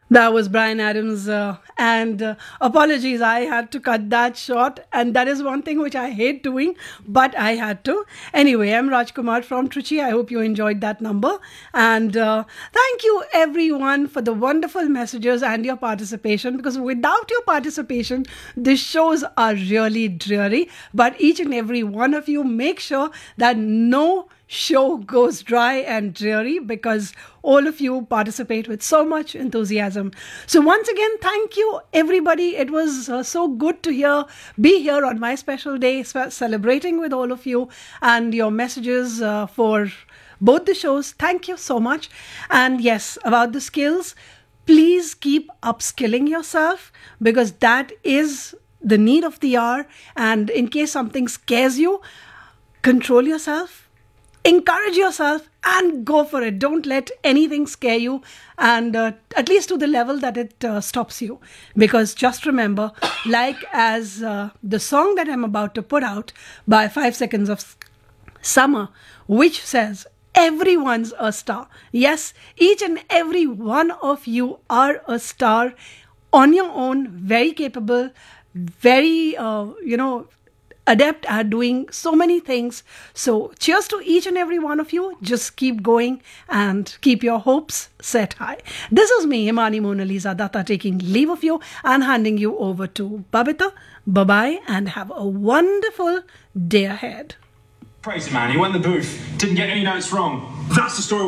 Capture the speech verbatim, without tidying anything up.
That was Brian Adams, uh, and uh, apologies, I had to cut that short, and that is one thing which I hate doing, but I had to. Anyway, I'm Rajkumar from Trichy. I hope you enjoyed that number, and uh, thank you everyone for the wonderful messages and your participation, because without your participation, the shows are really dreary, but each and every one of you make sure that no show goes dry and dreary because all of you participate with so much enthusiasm. So once again, thank you everybody. It was uh, so good to hear be here on my special day, spe- celebrating with all of you and your messages uh, for both the shows. Thank you so much. And yes, about the skills, please keep upskilling yourself, because that is the need of the hour. And in case something scares you, control yourself, encourage yourself, and go for it. Don't let anything scare you, and uh, at least to the level that it uh, stops you. Because just remember, like as uh, the song that I'm about to put out by Five Seconds of Summer, which says, everyone's a star. Yes, each and every one of you are a star on your own, very capable, very, uh, you know, adept at doing so many things. So cheers to each and every one of you. Just keep going and keep your hopes set high. This is me, Imani Mona Lisa Datta, taking leave of you and handing you over to Babita. Bye-bye and have a wonderful day ahead. Crazy man, he went in the booth, didn't get any notes wrong. That's the story.